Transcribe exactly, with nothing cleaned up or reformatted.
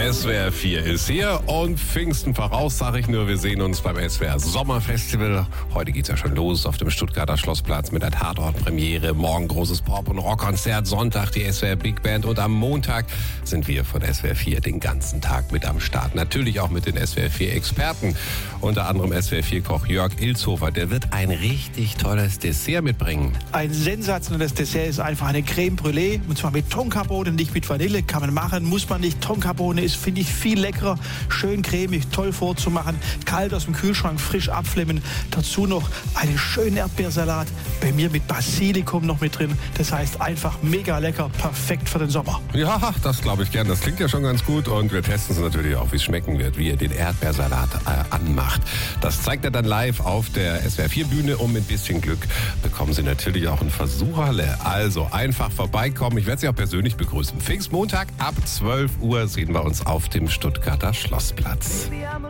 S W R vier ist hier und Pfingsten voraus, sage ich nur. Wir sehen uns beim S W R Sommerfestival. Heute geht's ja schon los auf dem Stuttgarter Schlossplatz mit der Tatort-Premiere. Morgen großes Pop- und Rockkonzert, Sonntag die S W R Big Band und am Montag sind wir von S W R vier den ganzen Tag mit am Start. Natürlich auch mit den S W R vier Experten, unter anderem S W R vier Koch Jörg Ilshofer. Der wird ein richtig tolles Dessert mitbringen. Ein sensationelles Dessert ist einfach eine Creme Brûlée, und zwar mit Tonkabohne, nicht mit Vanille. Kann man machen, muss man nicht. Tonkabohne ist, finde ich, viel leckerer, schön cremig, toll vorzumachen. Kalt aus dem Kühlschrank, frisch abflimmen. Dazu noch einen schönen Erdbeersalat, bei mir mit Basilikum noch mit drin. Das heißt einfach mega lecker, perfekt für den Sommer. Ja, das glaube ich gern. Das klingt ja schon ganz gut und wir testen es natürlich auch, wie es schmecken wird, wie ihr den Erdbeersalat äh, anmacht. Das zeigt er dann live auf der S W R vier Bühne und mit ein bisschen Glück bekommen Sie natürlich auch ein Versucherle. Also einfach vorbeikommen. Ich werde Sie auch persönlich begrüßen. Pfingstmontag ab zwölf Uhr sehen wir uns auf dem Stuttgarter Schlossplatz.